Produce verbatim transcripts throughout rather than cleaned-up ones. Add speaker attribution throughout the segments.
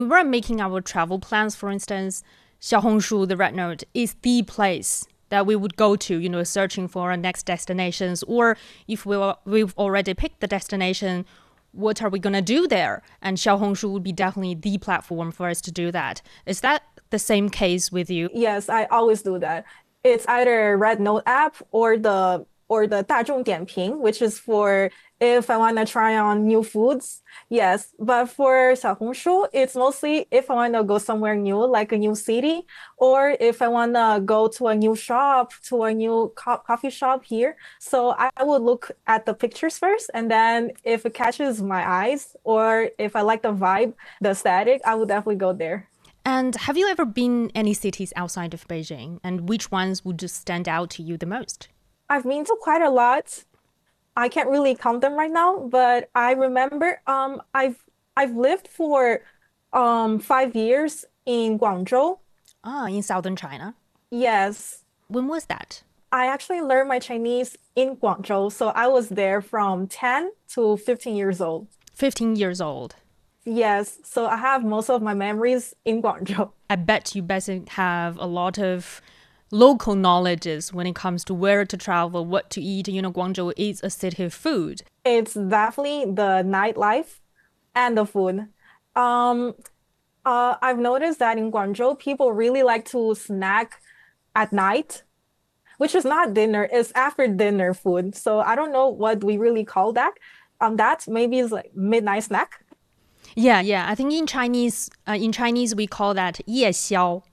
Speaker 1: We were making our travel plans, for instance, Xiaohongshu, the Red Note, is the place that we would go to, you know, searching for our next destinations. Or if we were, we've already picked the destination, what are we going to do there? And Xiaohongshu would be definitely the platform for us to do that. Is that the same case with you?
Speaker 2: Yes, I always do that. It's either Red Note app or the or the 大众点评, which is for if I want to try on new foods. Yes, but for 小红书, it's mostly if I want to go somewhere new, like a new city, or if I want to go to a new shop, to a new co coffee shop here. So I would look at the pictures first, and then if it catches my eyes, or if I like the vibe, the aesthetic, I would definitely go there.
Speaker 1: And have you ever been any cities outside of Beijing? And which ones would just stand out to you the most?
Speaker 2: I've been to quite a lot. I can't really count them right now, but I remember um I've I've lived for um five years in Guangzhou.
Speaker 1: Ah, in southern China.
Speaker 2: Yes,
Speaker 1: When was that?
Speaker 2: I actually learned my Chinese in Guangzhou, so I was there from ten to fifteen years old.
Speaker 1: fifteen years old.
Speaker 2: Yes, so I have most of my memories in Guangzhou.
Speaker 1: I bet you basically have a lot of local knowledges when it comes to where to travel, what to eat. You know, Guangzhou is a city of food.
Speaker 2: It's definitely the nightlife and the food. Um, uh, I've noticed that in Guangzhou, people really like to snack at night, which is not dinner, it's after dinner food. So I don't know what we really call that. Um, that maybe is like midnight snack.
Speaker 1: Yeah, yeah. I think in Chinese, uh, in Chinese we call that 夜宵.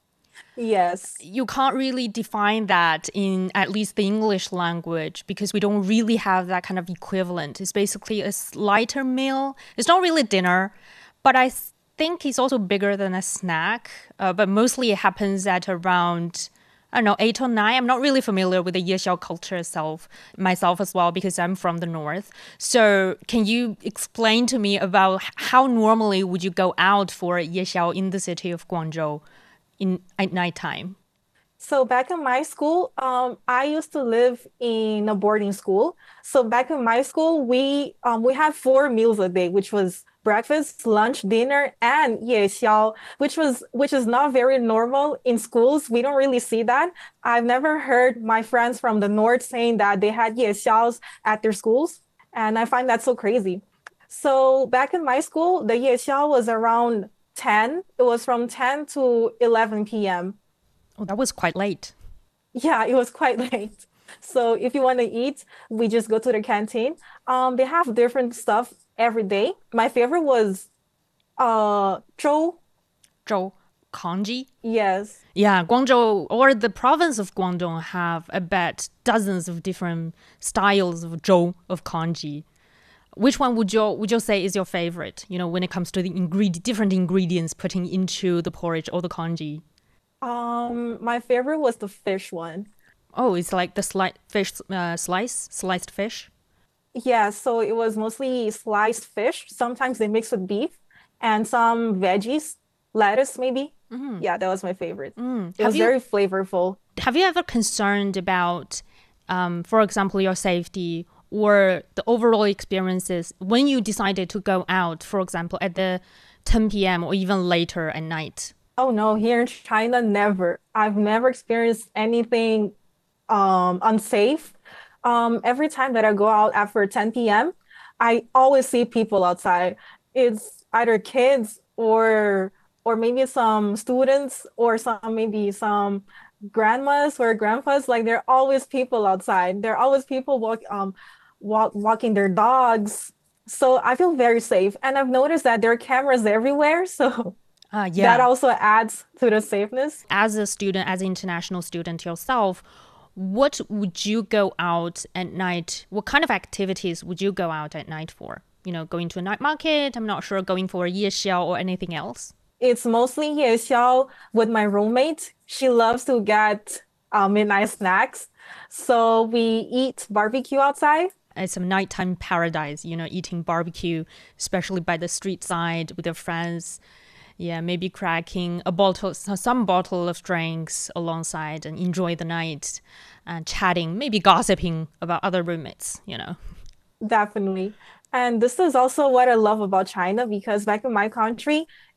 Speaker 2: Yes,
Speaker 1: You can't really define that in at least the English language because we don't really have that kind of equivalent. It's basically a lighter meal. It's not really dinner, but I think it's also bigger than a snack. Uh, but mostly it happens at around, I don't know, eight or nine. I'm not really familiar with the Yexiao culture itself, myself as well, because I'm from the north. So can you explain to me about how normally would you go out for Yexiao in the city of Guangzhou in at nighttime?
Speaker 2: so back in my school, um, I used to live in a boarding school. So back in my school, we um we had four meals a day, which was breakfast, lunch, dinner, and 夜宵, which was which is not very normal in schools. We don't really see that. I've never heard my friends from the north saying that they had 夜宵s at their schools, and I find that so crazy. So back in my school, the 夜宵 was around ten. It was from ten to eleven p m.
Speaker 1: Oh, that was quite late.
Speaker 2: Yeah, it was quite late. So if you want to eat, we just go to the canteen. Um, they have different stuff every day. My favorite was uh zhou.
Speaker 1: Zhou, kanji.
Speaker 2: Yes,
Speaker 1: Yeah, Guangzhou or the province of Guangdong have, I bet, dozens of different styles of zhou, of kanji. Which one would you would you say is your favorite? You know, when it comes to the ingred different ingredients putting into the porridge or the kanji.
Speaker 2: Um, my favorite was the fish one.
Speaker 1: Oh, it's like the sli- fish uh, slice, sliced fish.
Speaker 2: Yeah, so it was mostly sliced fish. Sometimes they mix with beef and some veggies, lettuce maybe. Yeah, that was my favorite. It
Speaker 1: Have
Speaker 2: was
Speaker 1: you
Speaker 2: very flavorful.
Speaker 1: have you ever concerned about, um, for example, your safety or the overall experiences when you decided to go out, for example, at the ten p m or even later at night?
Speaker 2: Oh no, here in China, never. I've never experienced anything um unsafe. Um, every time that I go out after ten p m, I always see people outside. It's either kids or or maybe some students or some maybe some grandmas or grandpas. Like there are always people outside. There are always people walk um walk walking their dogs. So I feel very safe. And I've noticed that there are cameras everywhere. So
Speaker 1: Ah,
Speaker 2: that
Speaker 1: yeah.
Speaker 2: also adds to the safeness.
Speaker 1: As a student, as an international student yourself, what would you go out at night? What kind of activities would you go out at night for? You know, going to a night market, I'm not sure, going for a夜宵or anything else.
Speaker 2: It's mostly 夜宵 with my roommate. She loves to get uh, midnight snacks. So we eat barbecue outside.
Speaker 1: It's a nighttime paradise, you know, eating barbecue, especially by the street side with your friends. Yeah, maybe cracking a bottle, some bottle of drinks alongside and enjoy the night and chatting, maybe gossiping about other roommates, you know.
Speaker 2: Definitely. And this is also what I love about China because back in my country,